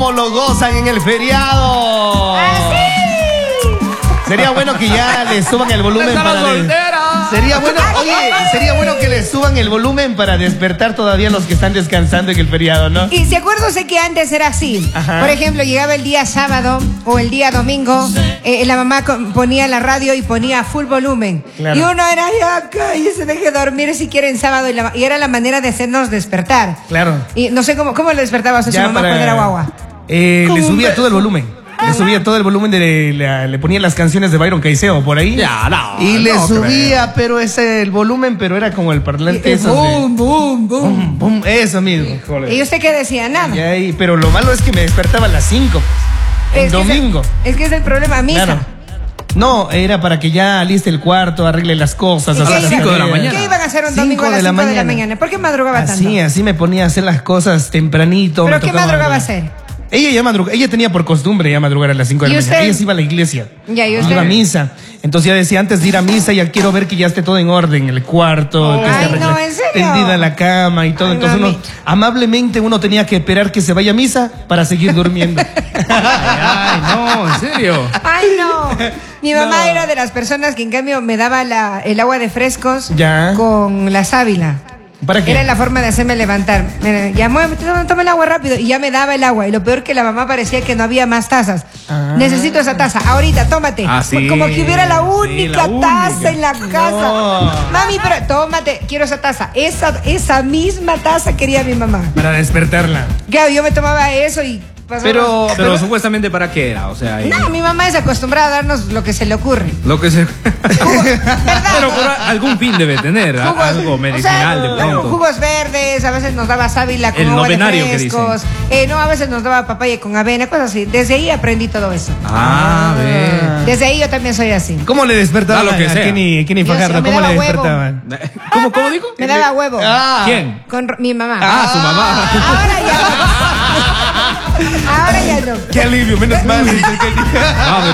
cómo lo gozan en el feriado. Sería bueno que ya le suban el volumen Sería bueno, oye, sería bueno que le suban el volumen para despertar todavía los que están descansando en el feriado, ¿no? Y si acuérdose que antes era así. Ajá. Por ejemplo, llegaba el día sábado o el día domingo, la mamá ponía la radio y ponía a full volumen. Claro. Y uno era, ya cállese, deje dormir si quieren sábado. Y era la manera de hacernos despertar. Claro. Y no sé cómo le despertaba a su mamá cuando era guagua. Le subía todo el volumen. Le subía todo el volumen, le ponía las canciones de Byron Caicedo por ahí. Ya, no. Y le subía, pero el volumen, pero era como el parlante. Eso boom, boom, boom. Boom, eso, amigo. ¿Y usted qué decía? Nada. Pero lo malo es que me despertaba a las 5. El domingo. Es que es el problema, misa. Claro. No, era para que ya aliste el cuarto, arregle las cosas. A las 5 de la mañana. ¿Qué iban a hacer un domingo a las 5 de la mañana? ¿Por qué madrugaba tanto? Así me ponía a hacer las cosas tempranito. ¿Pero qué madrugaba a hacer? Ella tenía por costumbre ya madrugar a las 5 de la mañana. Ella se iba a la iglesia. Iba a misa. Entonces ya decía, antes de ir a misa, ya quiero ver que ya esté todo en orden, el cuarto, que esté no, ¿en serio? tendida la cama y todo. Entonces amablemente uno tenía que esperar que se vaya a misa para seguir durmiendo. Ay, no, ¿en serio? Ay, no. Mi mamá era de las personas que en cambio me daba el agua de frescos con la sábila. ¿Para qué? Era la forma de hacerme levantar. Ya, toma el agua rápido. Y ya me daba el agua. Y lo peor que la mamá parecía que no había más tazas. Necesito esa taza. Ahorita, tómate. Sí. Como que hubiera la única taza en la casa. No. Mami, pero tómate. Quiero esa taza. Esa misma taza quería mi mamá. Para despertarla. Claro, yo me tomaba eso y... Pero supuestamente ¿para qué era? O sea, no, mi mamá es acostumbrada a darnos lo que se le ocurre. Lo que se... Pero por algún fin debe tener, algo medicinal, de pronto. Jugos verdes, a veces nos daba sábila con agua de frescos. No, a veces nos daba papaya con avena, cosas así. Desde ahí aprendí todo eso. Ver. Desde ahí yo también soy así. ¿Cómo le despertaban a Kenny Fajardo? ¿Cómo le despertaban? ¿Cómo digo? Me daba huevo. ¿Quién? Con mi mamá. Su mamá. Ahora ya no. Qué alivio, menos mal.